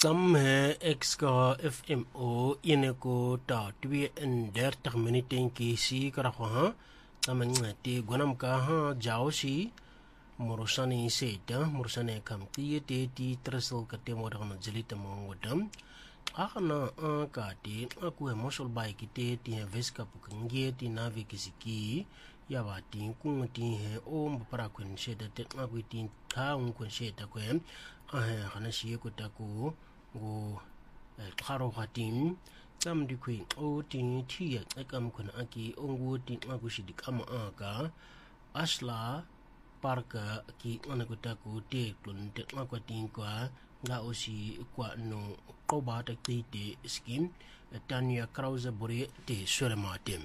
Tam hai XK FMO ineko ta 32 minuten ki si karaha tam ngati gonam ka ha jawsi murusani seta murusani kam ti tresel ka te modana jelita mongodam akana ka ti aku emotional bai ki te veska pukangie ti navi kisiki ya ba ti ku ti he o para kun sheda te aku ti ka un kun sheda ko hana shi ko ta ko go kharo hatin tam di kuin o ti thi akam kun aki ongu ti aku shi dik ama aka asla parka ki anakuta ko te tun te aku tin kwa nga osi kwa no ko ba ta ti te skin Tanya Krause bore te surmatem.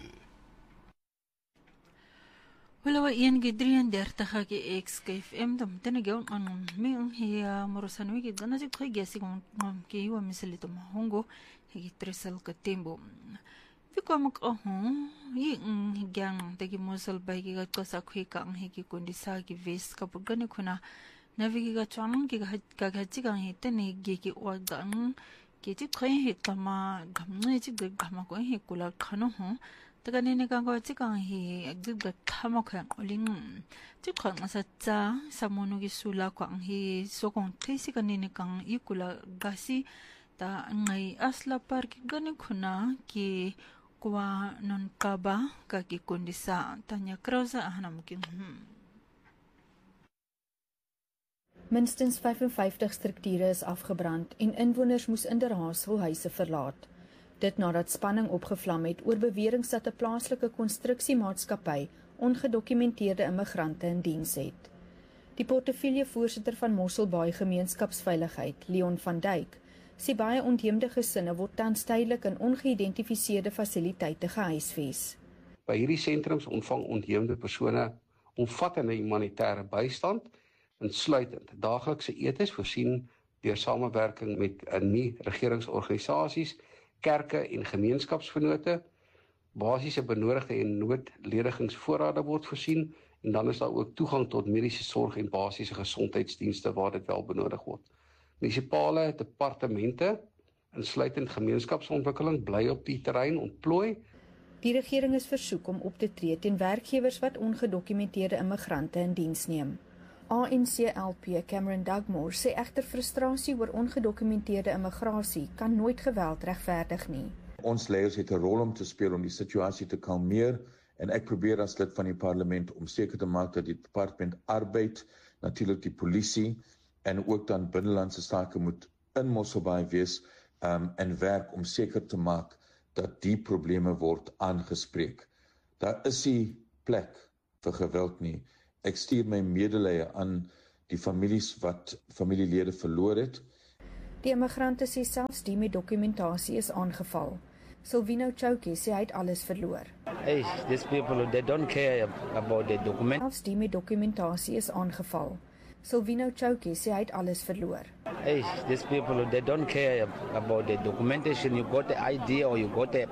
Wala iyan ki 33 ki XKFM tam tanagaw ang ming hiya morosan wiki gana si kay gesi kung ki wa misalito mahongo higi tresal ka tembo. Viko mak yung higyang tagi mosal bay ki gat ko sa kwe ka ang higi kundi sa ki ves kapag gani kuna navigi ka chanang ki kagaji kang hitan higi ki wagang ki ti kay hitama gamna ti gama ko hikula kano taga ninigang ko chikang hi agdugda kama ko ang uling chikang asatsa sa monugi sula ko ang hi sokong tesi ka ninigang ikula gasi ta ngay asla parki gani kuna ki kuwa non kaba kaki kundisa Tanya Krause ahanamuking Minstens 55 strukture is afgebrand en inwoners moes inderhaas hul huise verlaat. Dit nadat spanning opgevlam het oor beweringe dat 'n plaaslike konstruksiemaatskappy ongedokumenteerde immigrante in diens het. Die portefeuljevoorsitter van Mosselbaai Gemeenskapsveiligheid, Leon van Dijk, sê baie ontheemde gesinne word tans tydelik in ongeïdentifiseerde fasiliteite gehuisves. By hierdie sentrums ontvang ontheemde persone omvattende humanitêre bystand, insluitend daaglikse etes voorsien deur samewerking met nie-regeringsorganisasies, kerke en gemeenskapsvennote, basiese benodigde en noodledigingsvoorrade word voorsien en dan is daar ook toegang tot mediese sorg en basiese gesondheidsdienste waar dit wel benodig word. Munisipale departemente, insluitend gemeenskapsontwikkeling, bly op die terrein ontplooi. Die regering is versoek om op te tree teen werkgewers wat ongedokumenteerde immigrante in diens neem. ANC-LP Cameron Dugmore sê egter frustrasie oor ongedokumenteerde immigrasie kan nooit geweld regverdig nie. Ons leiers het 'n rol om te speel om die situasie te kalmeer en ek probeer as lid van die parlement om seker te maak dat die departement arbeid, natuurlik die polisie en ook dan binnelandse sake moet in Mosselbaai wees en werk om seker te maak dat die probleme word aangespreek. Daar is nie plek vir geweld nie. Ek stuur my medelee aan die families wat familielede verloor het. Die immigrante sê selfs die met dokumentasie is aangeval. Silvino Chouke sê hy het alles verloor. Hey, these people, they don't care about the document. Selfs die met dokumentasie is aangeval. Silvino Chouke sê hy het alles verloor. Hey, these people, they don't care about the documentation. You got the ID or you got the